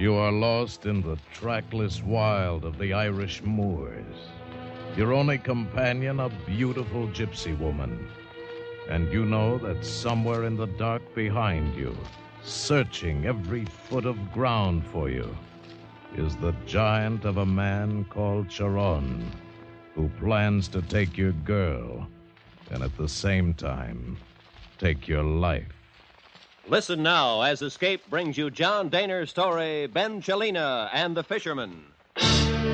You are lost in the trackless wild of the Irish moors. Your only companion, a beautiful gypsy woman. And you know that somewhere in the dark behind you, searching every foot of ground for you, is the giant of a man called Charon, who plans to take your girl and at the same time take your life. Listen now as Escape brings you John Dehner's story, Ben Chelina and the Fisherman.